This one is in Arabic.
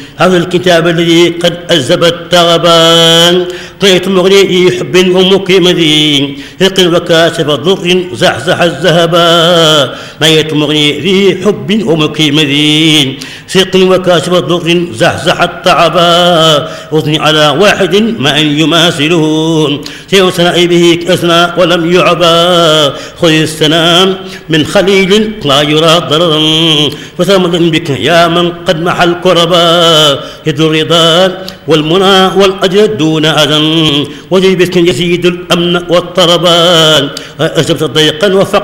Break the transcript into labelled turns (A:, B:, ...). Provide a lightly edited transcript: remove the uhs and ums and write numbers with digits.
A: هذا الكتاب الذي قد أذب التغبان طيت مغني حب ومقيم ذي ثق وكاشف ضر زحزح الذهبا ميت مغني ذي حب ومقيم ذي ثق وكاشف ضر زحزح التعبا أثني على واحد ما أن يماثله سيء سنائي به أثنى ولم يعبا خذ السلام من خليل لا يرى ضررا فثمن بك يا من قد محى الكربا يد الرضا والمنى والأجر دون أذى وجيبك يزيد الأمن والطربان أجبت ضيقا وفقرا